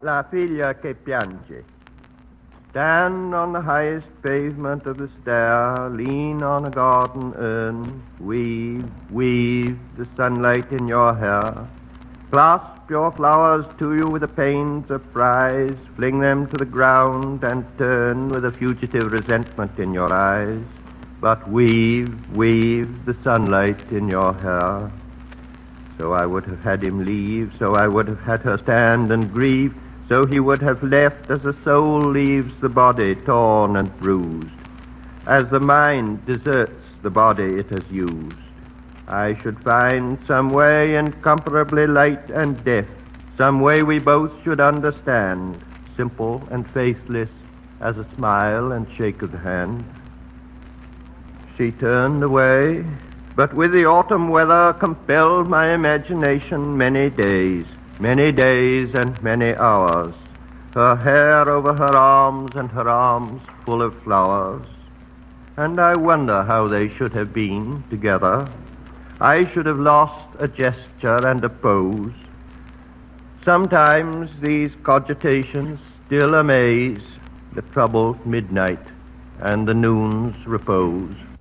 La figlia che piange. Stand on the highest pavement of the stair, lean on a garden urn, weave, weave the sunlight in your hair. Clasp your flowers to you with a pained surprise, fling them to the ground and turn with a fugitive resentment in your eyes. But weave, weave the sunlight in your hair. So I would have had him leave, so I would have had her stand and grieve, so he would have left as the soul leaves the body torn and bruised, as the mind deserts the body it has used. I should find some way incomparably light and deft, some way we both should understand, simple and faithless as a smile and shake of the hand. She turned away, but with the autumn weather compelled my imagination many days and many hours, her hair over her arms and her arms full of flowers. And I wonder how they should have been together. I should have lost a gesture and a pose. Sometimes these cogitations still amaze the troubled midnight and the noon's repose.